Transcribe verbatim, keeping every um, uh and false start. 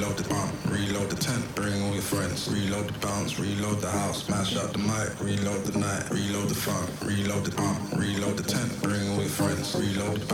reload the pump, reload the tent, bring all your friends, reload the bounce, reload the house, smash up the mic, reload the night, reload the funk, reload the pump, reload the tent, bring all your friends, reload the